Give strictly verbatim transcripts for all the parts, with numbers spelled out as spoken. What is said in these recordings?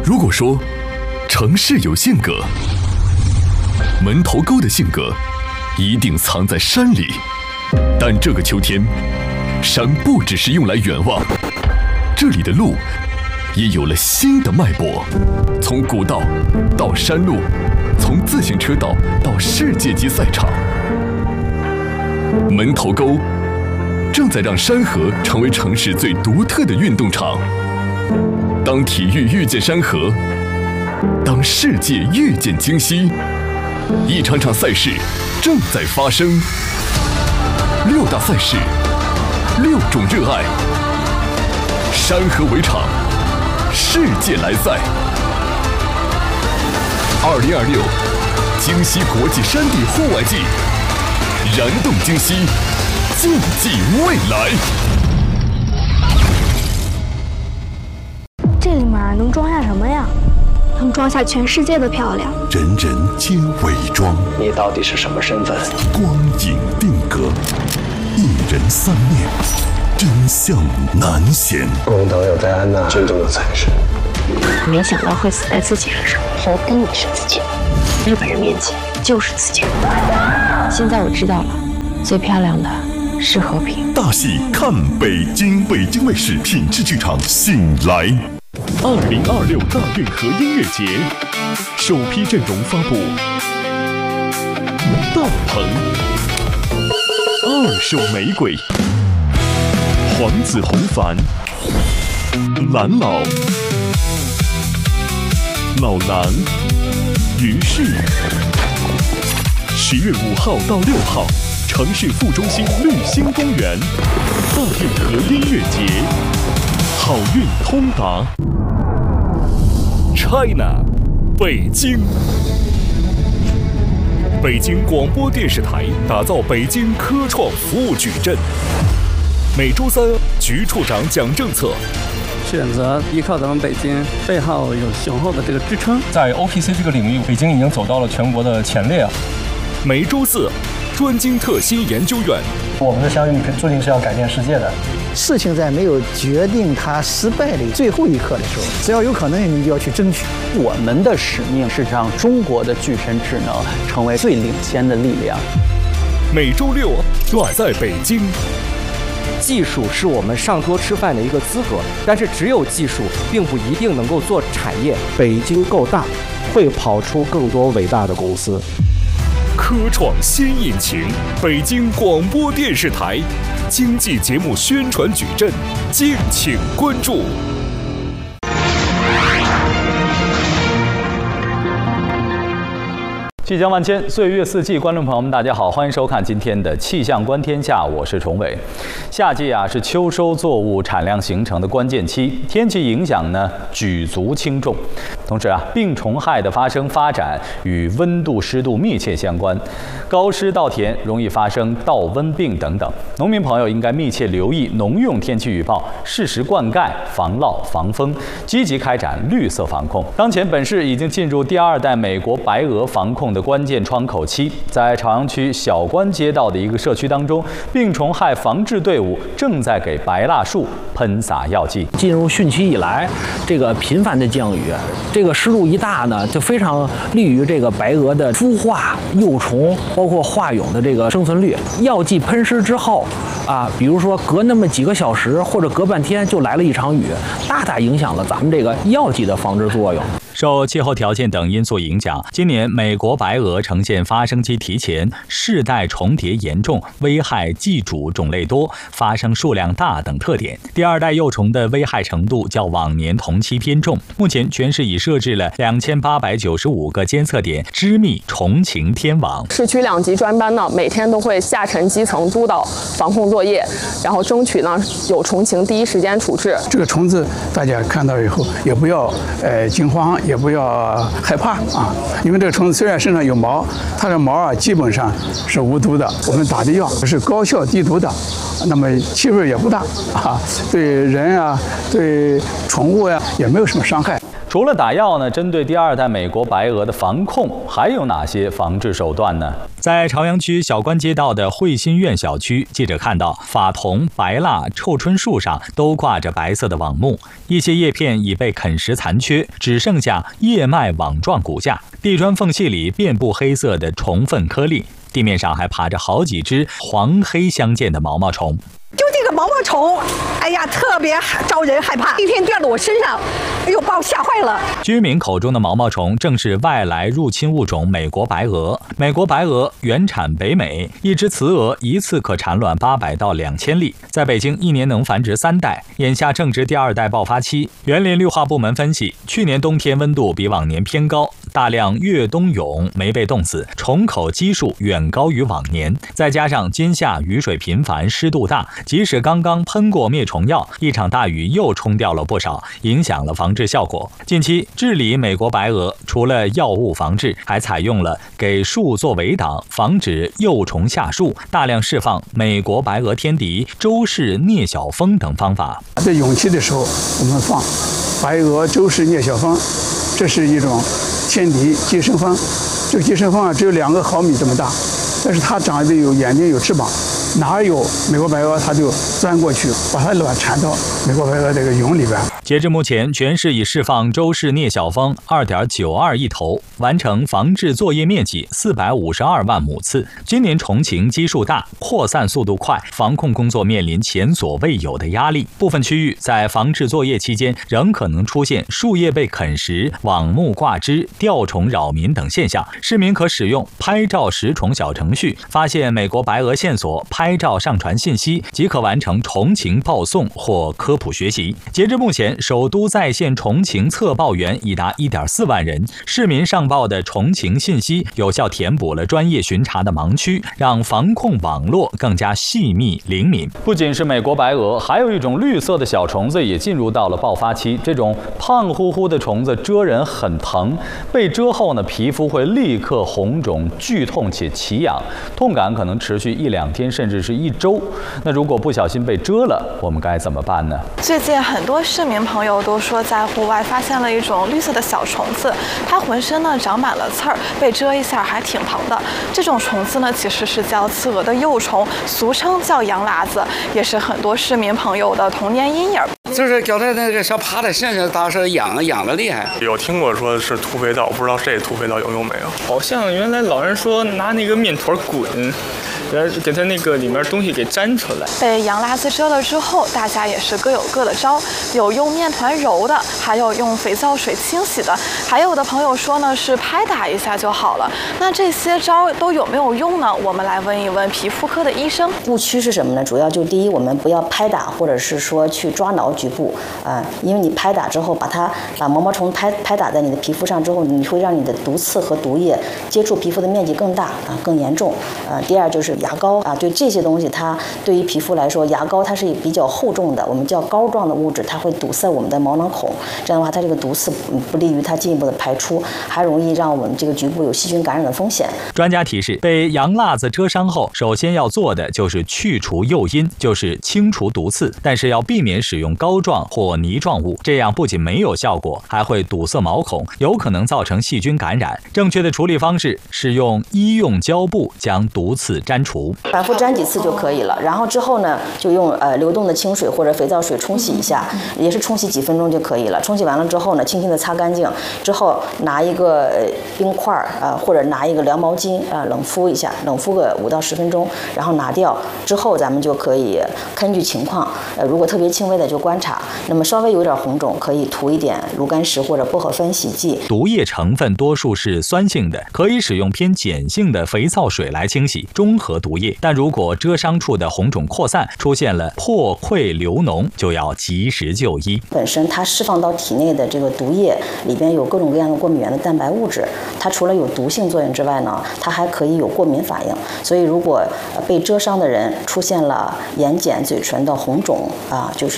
如果说城市有性格，门头沟的性格一定藏在山里。但这个秋天，山不只是用来远望，这里的路也有了新的脉搏，从古道到山路，从自行车道到世界级赛场。门头沟正在让山河成为城市最独特的运动场。当体育遇见山河，当世界遇见京西，一场场赛事正在发生。六大赛事，六种热爱，山河为场，世界来赛。二零二六京西国际山地户外季，燃动京西，竞技未来。 这里面能装下什么呀？能装下全世界的漂亮。 人人皆伪装， 你到底是什么身份？ 光影定格，一人三面，真相难显。 公等有戴安娜，真正的才是。 没想到会死在自己身上，活跟你是自己，日本人面前就是自己。现在我知道了，最漂亮的是和平。 大戏看北京，北京卫视品质剧场醒来。 二零二六大运河音乐节首批阵容发布：大鹏、二手玫瑰、黄子弘凡、蓝老、老狼、于适。十月五号到六号，城市副中心绿星公园大运河音乐节，好运通达。China， 北京。北京广播电视台打造北京科创服务矩阵。每周三，局处长讲政策。 选择依靠咱们北京，背后有雄厚的这个支撑。 在 O P C 这个领域，北京已经走到了全国的前列。 每周四，专精特新研究院。 我们的相遇注定是要改变世界的。 事情在没有决定它失败的最后一刻的时候，只要有可能，你就要去争取。 我们的使命是让中国的具身智能成为最领先的力量。 每周六，我在北京。 技术是我们上桌吃饭的一个资格，但是只有技术并不一定能够做产业。 北京够大，会跑出更多伟大的公司。 科创新引擎，北京广播电视台经济节目宣传矩阵，敬请关注。 气象万千，岁月四季，观众朋友们，大家好，欢迎收看今天的《气象观天下》，我是崇伟。夏季啊是秋收作物产量形成的关键期，天气影响呢举足轻重。同时啊，病虫害的发生发展与温度、湿度密切相关，高湿稻田容易发生稻瘟病等等。农民朋友应该密切留意农用天气预报，适时灌溉、防涝、防风，积极开展绿色防控。当前本市已经进入第二代美国白蛾防控的关键窗口期，在朝阳区小关街道的一个社区当中，病虫害防治队伍正在给白蜡树喷洒药剂。 进入汛期以来，这个频繁的降雨，这个湿度一大呢，就非常利于这个白蛾的孵化、幼虫，包括化蛹的这个生存率。药剂喷施之后，啊，比如说隔那么几个小时或者隔半天就来了一场雨，大大影响了咱们这个药剂的防治作用。 受气候条件等因素影响，今年美国白蛾呈现发生期提前、世代重叠严重、危害寄主种类多、发生数量大等特点。第二代幼虫的危害程度较往年同期偏重。目前全市已设置了两千八百九十五个监测点，织密虫情天网。 市区两级专班呢，每天都会下沉基层督导防控作业，然后争取呢有虫情第一时间处置。 这个虫子大家看到以后也不要呃惊慌。也不要害怕啊，因为这个虫子虽然身上有毛，它的毛啊基本上是无毒的，我们打的药是高效低毒的， 那么气味也不大啊，对人啊、对宠物呀、啊、也没有什么伤害。 除了打药呢，针对第二代美国白鹅的防控还有哪些防治手段呢？在朝阳区小关街道的汇新苑小区，记者看到法桐、白蜡、臭椿树上都挂着白色的网目，一些叶片已被啃食残缺，只剩下叶脉网状骨架，地砖缝隙里遍布黑色的虫粪颗粒，地面上还爬着好几只黄黑相间的毛毛虫。 就这个毛毛虫，哎呀，特别招人害怕，一天掉到我身上，哎呦，把我吓坏了。 居民口中的毛毛虫正是外来入侵物种美国白鹅。美国白鹅原产北美，一只雌鹅一次可产卵八百到两千粒，在北京一年能繁殖三代。眼下正值第二代爆发期。园林绿化部门分析，去年冬天温度比往年偏高，大量越冬蛹没被冻死，虫口基数远高于往年。再加上今夏雨水频繁，湿度大。即使刚刚喷过灭虫药，一场大雨又冲掉了不少，影响了防治效果。近期治理美国白鹅，除了药物防治，还采用了给树做围挡，防止幼虫下树，大量释放美国白鹅天敌周氏聂小蜂等方法。 在蛹期的时候，我们放白鹅周氏聂小蜂，这是一种天敌寄生蜂。这个寄生蜂啊，只有两个毫米这么大，但是它长得有眼睛有翅膀。哪有美国白鹅，它就钻过去，把它卵产到美国白鹅这个蛹里边。 截至目前，全市已释放周氏聂小蜂 二点九二亿头，完成防治作业面积四百五十二万亩次。今年虫情基数大，扩散速度快，防控工作面临前所未有的压力。部分区域在防治作业期间，仍可能出现树叶被啃食、网目挂枝、吊虫扰民等现象。市民可使用拍照识虫小程序，发现美国白鹅线索，拍照上传信息，即可完成虫情报送或科普学习。截至目前，首都在线虫情测报员已达 一点四万人，市民上报的虫情信息有效填补了专业巡查的盲区，让防控网络更加细密灵敏。不仅是美国白鹅，还有一种绿色的小虫子也进入到了爆发期。这种胖乎乎的虫子蛰人很疼，被蛰后呢，皮肤会立刻红肿、剧痛且奇痒，痛感可能持续一两天甚至是一周。那如果不小心被蛰了，我们该怎么办呢？ 最近很多市民朋友都说，在户外发现了一种绿色的小虫子，它浑身呢长满了刺儿，被蛰一下还挺疼的。这种虫子呢，其实是叫刺蛾的幼虫，俗称叫羊喇子，也是很多市民朋友的童年阴影。 就是觉得那个小爬在身上，当时痒痒的厉害。 有听过说是土肥皂，不知道这土肥皂有用没有？好像原来老人说拿那个面团滚。给它那个里面东西给粘出来。 被羊喇子蛰了之后，大家也是各有各的招，有用面团揉的，还有用肥皂水清洗的，还有的朋友说呢是拍打一下就好了。那这些招都有没有用呢？我们来问一问皮肤科的医生。 误区是什么呢？主要就第一，我们不要拍打，或者是说去抓挠局部啊、呃，因为你拍打之后，把它把毛毛虫拍拍打在你的皮肤上之后，你会让你的毒刺和毒液接触皮肤的面积更大啊、呃，更严重。呃，第二就是牙膏啊，对这些东西，它对于皮肤来说，牙膏它是比较厚重的，我们叫膏状的物质，它会堵塞我们的毛囊孔，这样的话，它这个毒刺不利于它进一步的排出，还容易让我们这个局部有细菌感染的风险。 专家提示，被羊喇子蛰伤后，首先要做的就是去除诱因，就是清除毒刺，但是要避免使用膏状或泥状物，这样不仅没有效果，还会堵塞毛孔，有可能造成细菌感染。正确的处理方式是用医用胶布将毒刺粘除， 反复粘几次就可以了。然后之后呢，就用呃流动的清水或者肥皂水冲洗一下，也是冲洗几分钟就可以了。冲洗完了之后呢，轻轻的擦干净之后，拿一个呃冰块啊、呃，或者拿一个凉毛巾啊、呃，冷敷一下，冷敷个五到十分钟，然后拿掉之后，咱们就可以根据情况，呃，如果特别轻微的就观察，那么稍微有点红肿，可以涂一点炉甘石或者薄荷酚洗剂。 毒液成分多数是酸性的，可以使用偏碱性的肥皂水来清洗，中和毒液。但如果蛰伤处的红肿扩散，出现了破溃流脓，就要及时就医。 本身它释放到体内的这个毒液里边有各种各样的过敏原的蛋白物质，它除了有毒性作用之外呢，它还可以有过敏反应。所以如果被蛰伤的人出现了眼睑、嘴唇的红肿啊，就是肿胀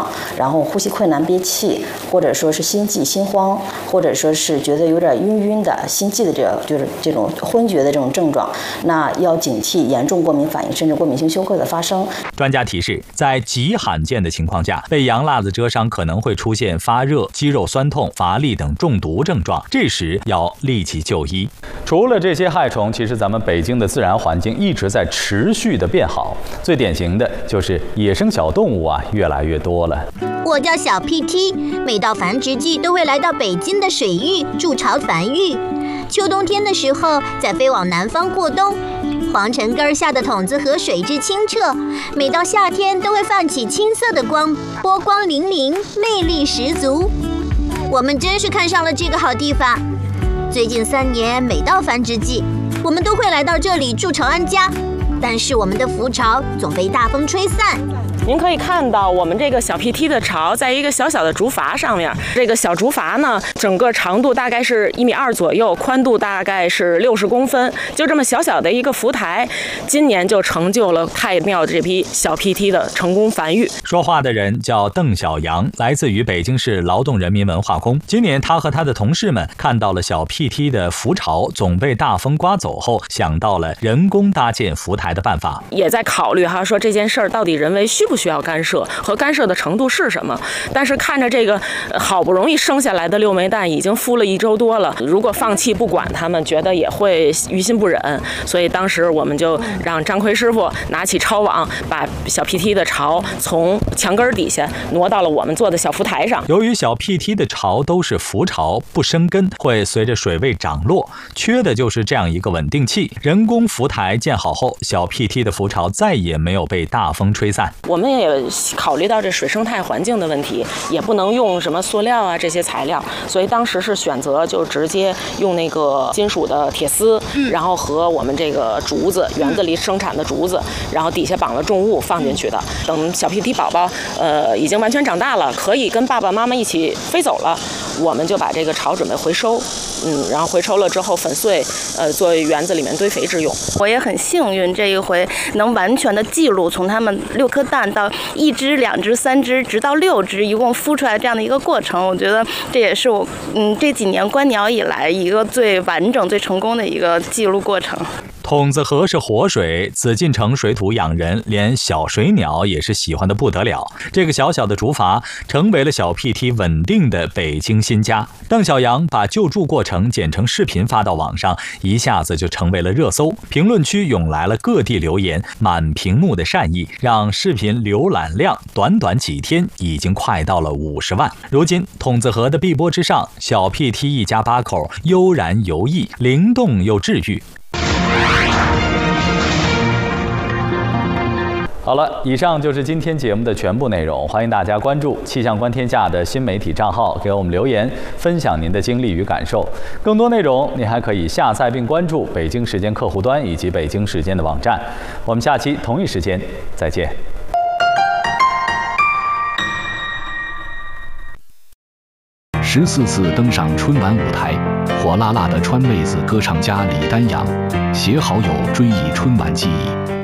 状，然后呼吸困难、憋气，或者说是心悸、心慌，或者说是觉得有点晕晕的、心悸的这个就是这种昏厥的这种症状，那要警惕严重过敏反应甚至过敏性休克的发生。 专家提示，在极罕见的情况下，被洋辣子蛰伤可能会出现发热、肌肉酸痛、乏力等中毒症状，这时要立即就医。除了这些害虫，其实咱们北京的自然环境一直在持续的变好，最典型的就是野生小动物啊越来越多了。 我叫小 P T， 每到繁殖季都会来到北京的水域筑巢繁育。秋冬天的时候，再飞往南方过冬。黄尘根下的筒子河水质清澈，每到夏天都会泛起青色的光，波光粼粼，魅力十足。我们真是看上了这个好地方。最近三年，每到繁殖季，我们都会来到这里筑巢安家，但是我们的浮巢总被大风吹散。 您可以看到我们这个小 P T 的巢在一个小小的竹筏上面，这个小竹筏呢，整个长度大概是一米二左右，宽度大概是六十公分，就这么小小的一个浮台，今年就成就了太庙这批小 P T 的成功繁育。 说话的人叫邓小阳，来自于北京市劳动人民文化宫。今年他和他的同事们看到了小 P T 的浮巢总被大风刮走后，想到了人工搭建浮台的办法， 也在考虑哈，说这件事儿到底人为需不需要干涉和干涉的程度是什么？但是看着这个好不容易生下来的六枚蛋已经孵了一周多了，如果放弃不管它们，觉得也会于心不忍。所以当时我们就让张奎师傅拿起抄网，把小 P T 的巢从墙根底下挪到了我们做的小浮台上。 由于小 P T 的巢都是浮巢，不生根，会随着水位涨落，缺的就是这样一个稳定器。人工浮台建好后，小 P T 的浮巢再也没有被大风吹散。 我们也考虑到这水生态环境的问题，也不能用什么塑料啊这些材料，所以当时是选择就直接用那个金属的铁丝，然后和我们这个竹子，园子里生产的竹子，然后底下绑了重物放进去的。等小 P T 宝宝呃已经完全长大了，可以跟爸爸妈妈一起飞走了，我们就把这个巢准备回收，嗯，然后回收了之后粉碎，呃，作为园子里面堆肥之用。 我也很幸运，这一回能完全的记录从他们六颗蛋到一只、两只、三只，直到六只，一共孵出来这样的一个过程。我觉得这也是我嗯这几年观鸟以来一个最完整、最成功的一个记录过程。 筒子河是活水，紫禁城水土养人，连小水鸟也是喜欢的不得了。这个小小的竹筏成为了小 P T 稳定的北京新家。邓小阳把救助过程剪成视频发到网上，一下子就成为了热搜。评论区涌来了各地留言，满屏幕的善意，让视频浏览量短短几天已经快到了五十万。如今筒子河的碧波之上，小 P T 一家八口悠然游弋，灵动又治愈。好了，以上就是今天节目的全部内容。欢迎大家关注气象观天下的新媒体账号，给我们留言，分享您的经历与感受。更多内容您还可以下载并关注北京时间客户端以及北京时间的网站。我们下期同一时间再见。 十四次登上春晚舞台，火辣辣的川妹子歌唱家李丹阳携好友追忆春晚记忆。